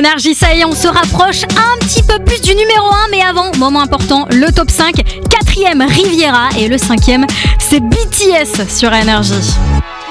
Énergie, ça y est, on se rapproche un petit peu plus du numéro 1. Mais avant, moment important, le top 5. 4e, Riviera. Et le 5e, c'est BTS sur Énergie.